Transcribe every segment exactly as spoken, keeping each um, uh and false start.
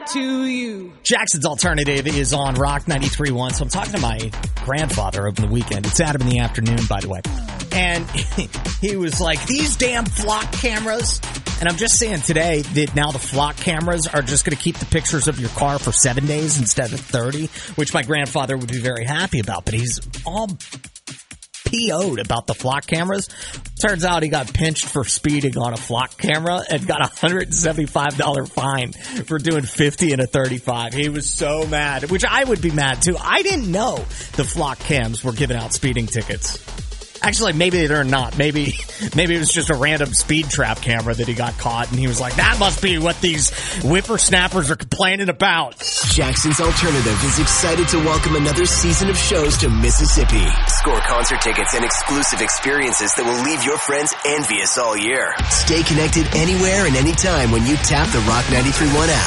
to you. Jackson's Alternative is on Rock ninety-three point one. So I'm talking to my grandfather over the weekend. It's Adam in the afternoon, by the way. And he was like, these damn flock cameras. And I'm just saying today that now the flock cameras are just going to keep the pictures of your car for seven days instead of thirty, which my grandfather would be very happy about. But he's all P O'd about the flock cameras. Turns out he got pinched for speeding on a flock camera and got a one hundred seventy-five dollars fine for doing fifty and a thirty-five. He was so mad, which I would be mad too. I didn't know the flock cams were giving out speeding tickets. Actually, maybe they're not. Maybe maybe it was just a random speed trap camera that he got caught, and he was like, that must be what these whippersnappers are complaining about. Jackson's Alternative is excited to welcome another season of shows to Mississippi. Score concert tickets and exclusive experiences that will leave your friends envious all year. Stay connected anywhere and anytime when you tap the Rock ninety-three point one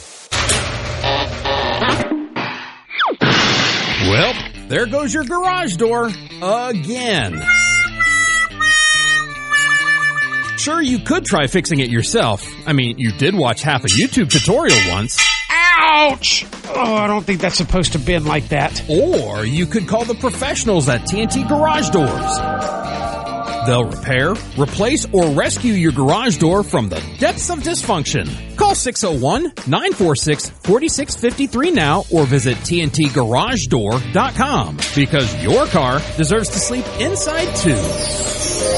app. Well, there goes your garage door again. Sure, you could try fixing it yourself. I mean, you did watch half a YouTube tutorial once. Ouch! Oh, I don't think that's supposed to bend like that. Or you could call the professionals at T N T Garage Doors. They'll repair, replace, or rescue your garage door from the depths of dysfunction. Call six oh one, nine four six, four six five three now or visit T N T garage door dot com because your car deserves to sleep inside too.